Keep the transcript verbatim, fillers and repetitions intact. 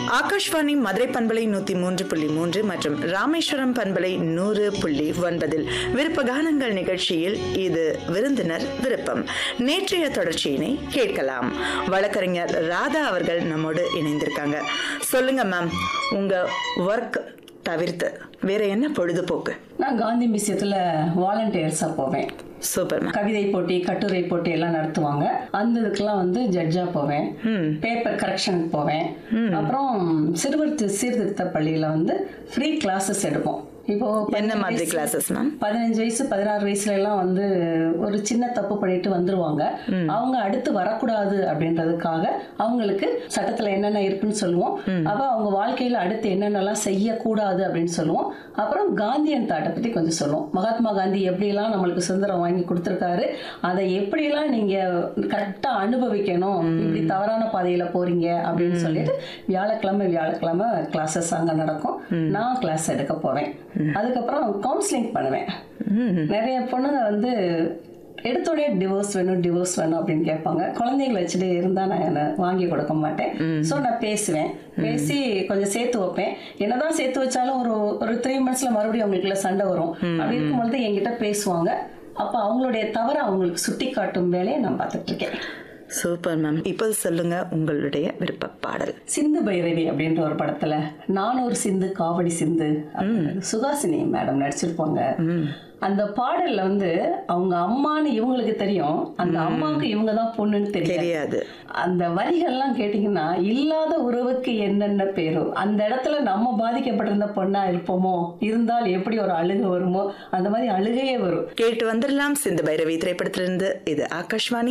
ஆகாஷ்வாணி மதுரை பண்பலை நூத்தி மூன்று புள்ளி மூன்று மற்றும் ராமேஸ்வரம் பண்பலை நூறு புள்ளி ஒன்பதில் விருப்ப கானங்கள் நிகழ்ச்சியில் இது விருந்தினர் விருப்பம். நேற்றைய தொடர்ச்சியினை கேட்கலாம். வழக்கறிஞர் ராதா அவர்கள் நம்மோடு இணைந்திருக்காங்க. சொல்லுங்க மேம், உங்க ஒர்க் தவிர்த்து வேற என்ன பொழுதுபோக்கு? நான் காந்தி மியூசியத்துல வாலண்டியர்ஸா போவேன். சூப்பர். கவிதை போட்டி, கட்டுரை போட்டி எல்லாம் நடத்துவாங்க. அந்த இதுக்கெல்லாம் வந்து ஜட்ஜா போவேன். பேப்பர் கரெக்ஷனுக்கு போவேன். அப்புறம் சிறுவர் சீர்திருத்த பள்ளியில வந்து ஃப்ரீ கிளாஸஸ் எடுப்போம். இப்போ என்ன மாதிரி கிளாஸஸ் மேம்? பதினஞ்சு வயசு பதினாறு வயசுல எல்லாம் வந்து ஒரு சின்ன தப்பு பண்ணிட்டு வந்துருவாங்க. அவங்க அடுத்து வரக்கூடாது அப்படின்றதுக்காக அவங்களுக்கு சட்டத்துல என்னென்ன இருக்குன்னு சொல்லுவோம். அப்ப அவங்க வாழ்க்கையில அடுத்து என்னென்னலாம் செய்யக்கூடாது அப்படின்னு சொல்லுவோம். அப்புறம் காந்தியன் தாட்டை பத்தி கொஞ்சம் சொல்லுவோம். மகாத்மா காந்தி எப்படிலாம் நம்மளுக்கு சுதந்திரம் வாங்கி கொடுத்துருக்காரு, அதை எப்படிலாம் நீங்க கரெக்டா அனுபவிக்கணும், இப்படி தவறான பாதையில போறீங்க அப்படின்னு சொல்லிட்டு வியாழக்கிழமை வியாழக்கிழமை கிளாஸஸ் அங்க நடக்கும். நான் கிளாஸ் எடுக்க போவேன். அதுக்கப்புறம் கவுன்சிலிங் பண்ணுவேன். நிறைய பொண்ணுங்க வந்து எடுத்தோடனே டிவோர்ஸ் வேணும் டிவோர்ஸ் வேணும் அப்படின்னு கேட்பாங்க. குழந்தைங்களை வச்சுட்டு இருந்தா நான் வாங்கி கொடுக்க மாட்டேன். ஸோ நான் பேசுவேன். பேசி கொஞ்சம் சேர்த்து வைப்பேன். என்னதான் சேர்த்து வச்சாலும் ஒரு ஒரு த்ரீ மந்த்ஸ்ல மறுபடியும் அவங்களுக்குள்ள சண்டை வரும். அப்படி இருக்கும்பொழுது என்கிட்ட பேசுவாங்க. அப்ப அவங்களுடைய தவறை அவங்களுக்கு சுட்டி காட்டும் வேலையை நான் பார்த்துட்டு இருக்கேன். Super ma'am. இப்போ சொல்லுங்க உங்களுடைய விருப்ப பாடல். சிந்து பைரவி அப்படின்ற ஒரு படத்துல நான் ஒரு சிந்து காவடி சிந்து சுகாசினி மேடம் நடிச்சிருப்பாங்க. அந்த பாடல்ல வந்து அவங்க அம்மான்னு இவங்களுக்கு தெரியும், அந்த அம்மாவுக்கு இவங்க தான் பொண்ணுன்னு தெரியாது. அந்த வரிகள்லாம் கேட்டீங்கன்னா இல்லாத உறவுக்கு என்னென்ன பேரோ, அந்த இடத்துல நம்ம பாதிக்கப்பட்டிருந்த பொண்ணா இருப்போமோ, இருந்தால் எப்படி ஒரு அழுகை வருமோ அந்த மாதிரி அழுகையே வரும். கேட்டு வந்துடலாம். சிந்து பைரவி திரைப்படத்திலிருந்து. இது ஆகாஷ்வாணி